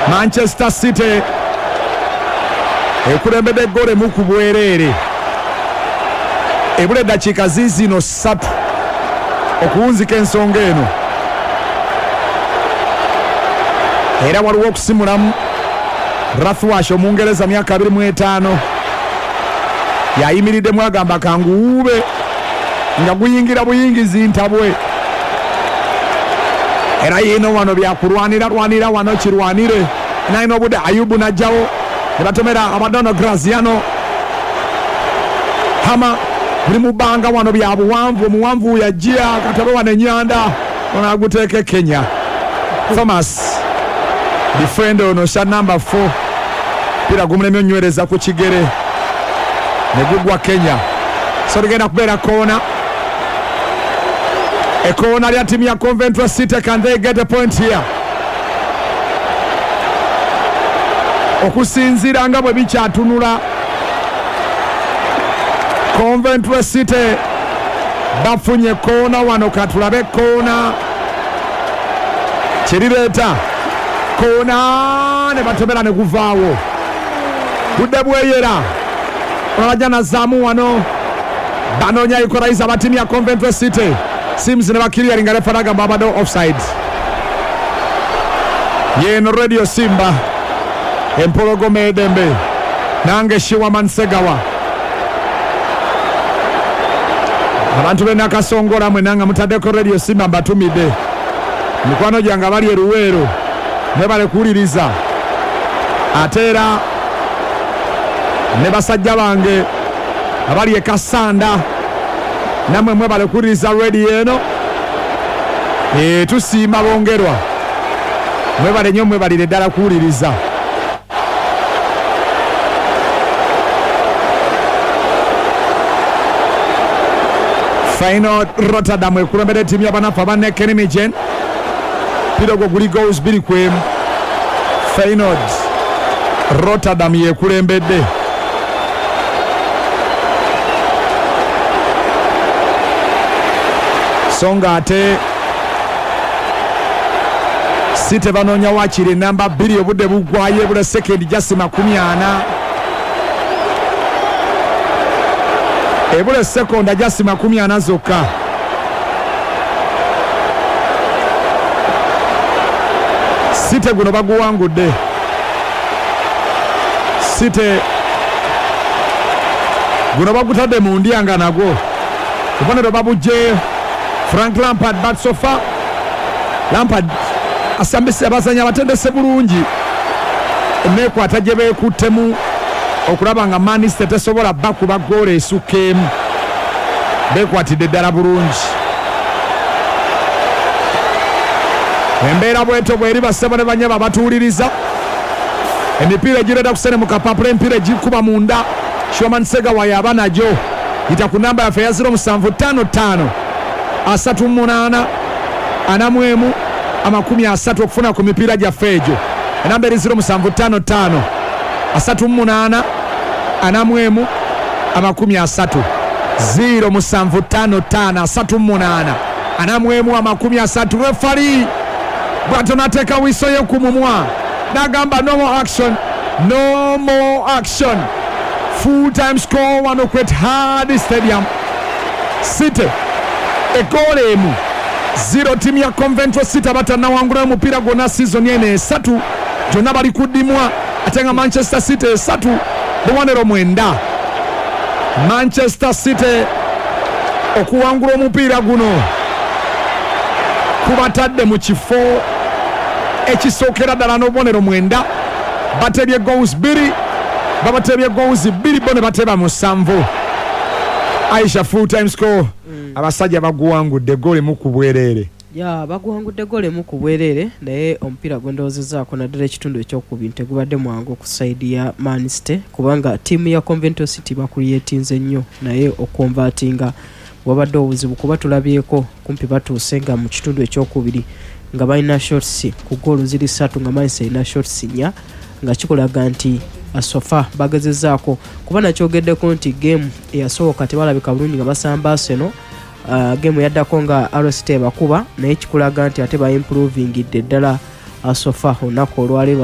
Manchester City ekulembedde ggoolo emu ku bwereere ebula eddakiika ziizino 3 okuwunzika ensonga eno era waliwo okusimulamu Rathwash omungereza myaka 25 yayimiriddemu agamba kanguwuube nga guyingira buyingizi ntabwe era yino wano byakulwanira wano kirwanire naina obudde Ayubu najjawo ne batomera Abadono Graziano Hama buli mu bbanga wano bya buwanvu omuwanvu yajjia katebe wano ennyanda onaguteeke Kenya Thomas defender ono sha number 4 pira gumulemye onywereza ku kigere ne gugwa Kenya so tugenda kubeera kona ekona lya timu ya Coventry City. Can they get a point here? Okusinzira nga bwe bikyatunula Coventry City bafunye kona wano katulabe kona kirireeta kona ne batomera ne guvaawo budde bweyera olajana zaamu wano banoonya equalizer abatimu ya Coventry City Sims ne bakiriyalinga refaraga babado offside yeno Radio Simba empologome edembe nange Shiwa Mansegawa abantu bena kasongola mwe nanga mutaddeko Radio Simba mbatumidde mikwano gyange bali eruweero ne bale kuwuliriza ateera ne basajja bange abali ekasanda namwe mwe bale kuwuliriza radio eno tusiima bongerwa mwe bale nnyo mwe balire ddala kuwuliriza Final Rotterdam ekulembedde ttiimu y'abanafu banne Kenimigen pirogo guli goals 2 kwemu Final Rotterdam yekulembedde songa ate City banoonya wakiri namba 2 obudde bugwayo ebula second just 40 ebule sekonda just 40 zokka City guno baguwangudde City guno bagutadde mu ndyanga nagwo kubonero babujje Frank Lampard but so far Lampard asambise abazanya abatendese bulungi emekwata gye beekuttemu okulaba nga Manchester tesobola bakuba ggoolo esukkeemu beekwatidde ddala bulungi embeera bweto bweri bassebo ne banyaba batuuliriza emipiira egireeta ku sene mu kapapula empiira egikuba munda Shoman Segawa yaba najo yita ku namba yaffe ya 0755 38 41 30 okufuna ku mipiira gyaffe egyo enamba eri 0755 38 41 30 0755 38 41 refari bwato nateeka wiso ye ku mumwa nagamba no more action full time score wano ku Etihad Stadium City egoolo emu 0 timu ya Coventry City abatannawangula omupiira gwonna season eno 3 gyonna bali kuddimwa ate nga Manchester City 3 9 Manchester City okuwangula omupiira guno kubatadde mu kifo ekisookera ddala n'obubonero 9 batebye goals 2 babatebye goals 2 bo ne bateba mu 7 Aisha full time score abasajja baguwangudde goal emu ku bwereere baguwangudde goal emu ku bwereere naye omupiira gwendowoozezaako naddala ekitundu ekyokubiri tegubadde mwangu ku saidi ya Man City kubanga ttiimu ya Coventry City bakuliyetinze nnyo naye okonvatinga wabadde obuzibu kuba tulabyeko kumpi batuuse nga mu kitundu ekyokubiri nga balina shots ku goolu 3 nga Man City erina shots 4 nga kikulaga nti asofa bagezezaako kuba nakyogeddeko nti game eyasooka tebalabika bulungi nga basamba Arsenal game yaddako nga RST bakuba naye kikulaga nti ate ba improving ddala asofa olunaku olwaleero